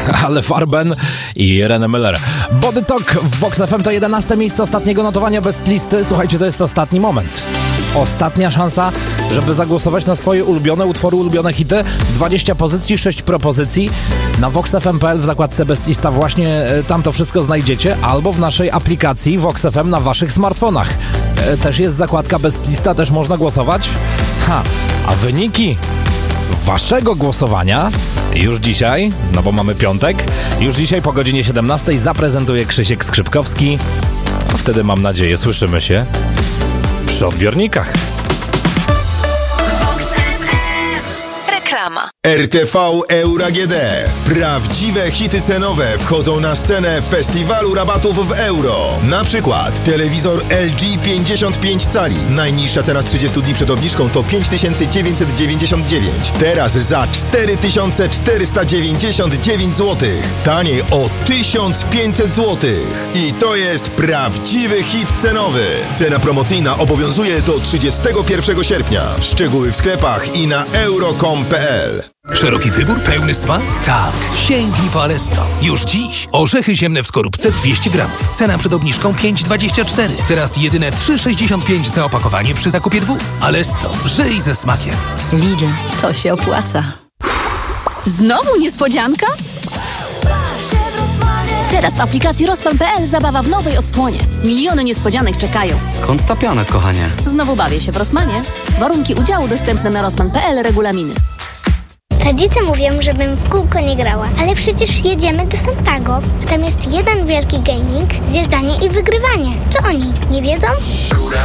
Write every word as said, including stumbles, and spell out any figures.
Ale Farben i René Müller. Body Talk w Vox F M to jedenaste miejsce ostatniego notowania Best Listy. Słuchajcie, to jest ostatni moment. Ostatnia szansa, żeby zagłosować na swoje ulubione utwory, ulubione hity. dwadzieścia pozycji, sześć propozycji. Na vox f m kropka p l w zakładce Best Lista właśnie tam to wszystko znajdziecie. Albo w naszej aplikacji Vox F M na waszych smartfonach. Też jest zakładka Best Lista, też można głosować. Ha, a wyniki waszego głosowania już dzisiaj, no bo mamy piątek, już dzisiaj po godzinie siedemnastej zaprezentuje Krzysiek Skrzypkowski. A wtedy, mam nadzieję, słyszymy się przy odbiornikach. Reklama. R T V Euro A G D. Prawdziwe hity cenowe wchodzą na scenę festiwalu rabatów w euro. Na przykład telewizor L G pięćdziesiąt pięć cali. Najniższa cena z trzydziestu dni przed obniżką to pięć tysięcy dziewięćset dziewięćdziesiąt dziewięć. Teraz za cztery tysiące czterysta dziewięćdziesiąt dziewięć złotych. Taniej o tysiąc pięćset złotych. I to jest prawdziwy hit cenowy. Cena promocyjna obowiązuje do trzydziestego pierwszego sierpnia. Szczegóły w sklepach i na euro kropka com kropka p l. Szeroki wybór, pełny smak? Tak. Sięgnij po Alesto. Już dziś. Orzechy ziemne w skorupce dwieście gramów. Cena przed obniżką pięć dwadzieścia cztery. Teraz jedyne trzy sześćdziesiąt pięć za opakowanie przy zakupie dwóch. Alesto. Żyj ze smakiem. Lidl. To się opłaca. Znowu niespodzianka? Teraz w aplikacji Rozpan kropka p l zabawa w nowej odsłonie. Miliony niespodzianek czekają. Skąd ta piana, kochanie? Znowu bawię się w Rossmanie. Warunki udziału dostępne na rozpan kropka p l, regulaminy. Rodzice mówią, żebym w kółko nie grała, ale przecież jedziemy do Santago, a tam jest jeden wielki gaming, zjeżdżanie i wygrywanie. Czy oni nie wiedzą?